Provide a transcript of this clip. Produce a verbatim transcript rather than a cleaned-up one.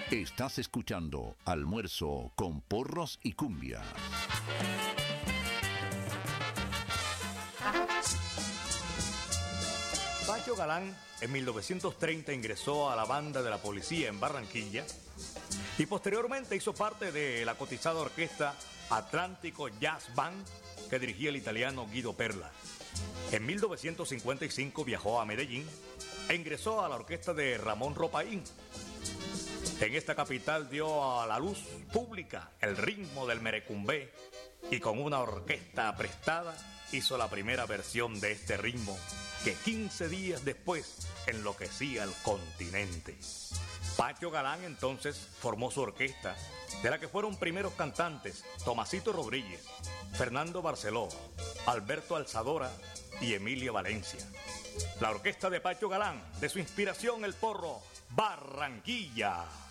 Estás escuchando Almuerzo con Porros y Cumbia. Pacho Galán en mil novecientos treinta ingresó a la banda de la policía en Barranquilla y posteriormente hizo parte de la cotizada orquesta Atlántico Jazz Band que dirigía el italiano Guido Perla. En mil novecientos cincuenta y cinco viajó a Medellín e ingresó a la orquesta de Ramón Ropaín. En esta capital dio a la luz pública el ritmo del merecumbé y con una orquesta prestada hizo la primera versión de este ritmo que quince días después enloquecía el continente. Pacho Galán entonces formó su orquesta, de la que fueron primeros cantantes Tomasito Rodríguez, Fernando Barceló, Alberto Alzadora y Emilia Valencia. La orquesta de Pacho Galán, de su inspiración el porro Barranquilla.